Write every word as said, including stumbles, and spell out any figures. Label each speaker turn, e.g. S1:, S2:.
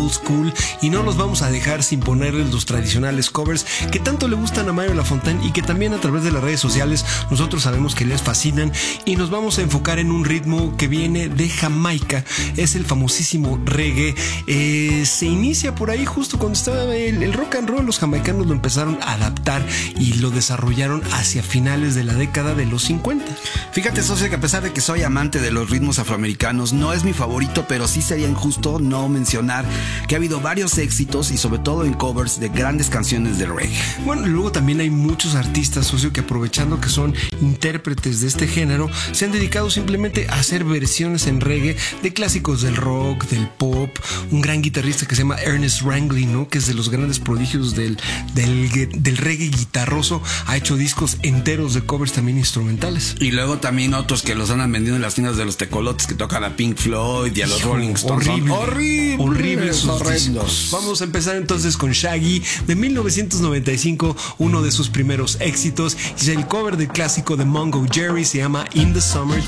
S1: old school y no los vamos a dejar sin ponerles los tradicionales covers que tanto le gustan a Mario Lafontaine y que también a través de las redes sociales nosotros sabemos que les fascinan, y nos vamos a enfocar en un ritmo que viene de Jamaica. Es el famosísimo reggae. Eh, se inicia por ahí justo cuando estaba el, el rock and roll. Los jamaicanos lo empezaron a adaptar y lo desarrollaron hacia finales de la década de los cincuenta.
S2: Fíjate, socio, que a pesar de que soy amante de los ritmos afroamericanos, no es mi favorito, pero sí sería injusto no mencionar que ha habido varios éxitos y sobre todo en covers de grandes canciones de reggae.
S1: Bueno, luego también hay muchos artistas, socio, que aprovechando que son intérpretes de este género, se han dedicado simplemente a hacer versiones en reggae de clásicos del rock, del pop. Un gran guitarrista que se llama Ernest Rangley, ¿no?, que es de los grandes prodigios del, del, del reggae guitarroso, ha hecho discos enteros de covers también instrumentales.
S2: Y luego también otros que los andan vendiendo en las tiendas de los tecolotes, que tocan a Pink Floyd y a los Rolling Stones.
S1: Horrible,
S2: horrible,
S1: horrible sus discos. Vamos a empezar entonces con Shaggy de mil novecientos noventa y cinco, uno de sus primeros éxitos. Es el cover del clásico de Mungo Jerry, se llama In the Summertime.